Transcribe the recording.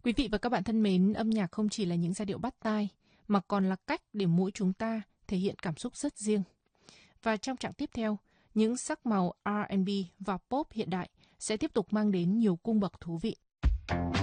Quý vị và các bạn thân mến, âm nhạc không chỉ là những giai điệu bắt tai, mà còn là cách để mỗi chúng ta thể hiện cảm xúc rất riêng. Và trong trạng tiếp theo, những sắc màu R&B và pop hiện đại sẽ tiếp tục mang đến nhiều cung bậc thú vị.